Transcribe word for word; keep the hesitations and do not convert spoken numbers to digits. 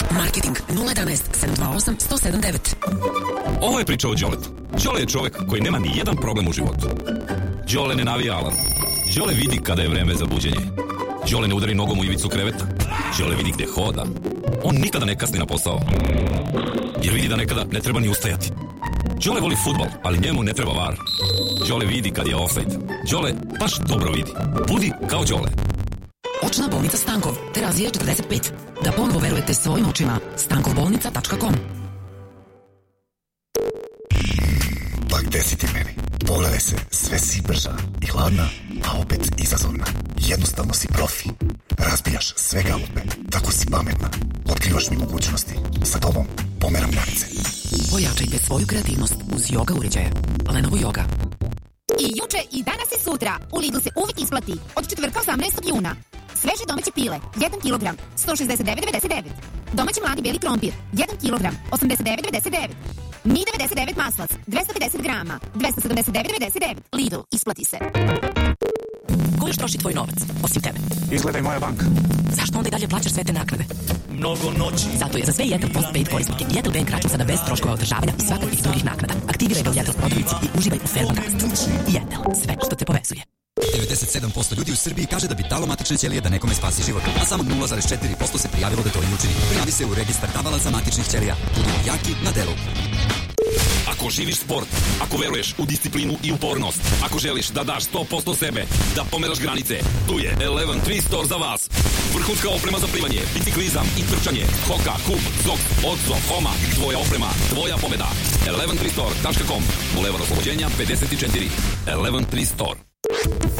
Marketing nula jedanaest sedam dva osam sto sedam devet. Ovo je priča o Đoletu. Đole je čovek koji nema ni jedan problem u životu. Đole ne navija alarm. Đole vidi kada je vreme za buđenje. Đole ne udari nogom u ivicu kreveta. Đole vidi gde hoda. On nikada ne kasni na posao. Jer vidi da nekada ne treba ni ustajati. Đole voli fudbal, ali njemu ne treba var. Đole vidi kad je ofsajd. Đole baš dobro vidi. Budi kao Đole. Očna bolnica Stankov, Terazije četrdeset pet. Da ponovo verujete svojim očima. stankov bolnica tačka com. Pa gde si ti meni? Pogledaj se, sve si brža i hladna, a opet izazovna. Jednostavno si profi. Razbijaš sve galupe. Tako si pametna. Otkrivaš mi mogućnosti. Sa tobom pomeram granice. Pojačajte svoju kreativnost uz yoga uređaje. Lenovo Yoga. I juče i danas i sutra u Lidl se uvijek isplati. Od četvrtka osamnaestog juna. Sveže domaće pile, jedan kilogram, sto šezdeset devet devedeset devet. Domaći mladi beli krompir, jedan kilogram, osamdeset devet devedeset devet. Mi devedeset devet maslac, dvesta pedeset grama, dvesta sedamdeset devet devedeset devet. Lidl, isplati se. Ko još troši tvoj novac, osim tebe? Izgledaj moja banka. Zašto onda i dalje plaćaš sve te naknade? Mnogo noći. Zato je za sve Jetel Postpaid korisnike Jetel Bank račun sada bez troškova održavanja i svakakvih drugih naknada. Aktiviraj ga u Jetel prodavnici i uživaj u fair bogatstvu. Jetel, sve što te povezuje. devedeset sedam posto ljudi u Srbiji kaže da bi dalo matične ćelije da nekome spasi život, a samo nula zarez četiri posto se prijavilo da to i učini. Prijavi se u registar davalaca matičnih ćelija. Budu jaki na delu. Ako živiš sport, ako veruješ u disciplinu i upornost, ako želiš da daš sto posto sebe, da pomeraš granice, tu je Eleven Tree Store za vas. Vrhunska oprema za plivanje, biciklizam i trčanje, Hoka, Kub, Zok, Odzo, Homa, tvoja oprema, tvoja pobeda. eleven tree store tačka com, Bulevar Oslobođenja pedeset četiri. Eleven Tree Store.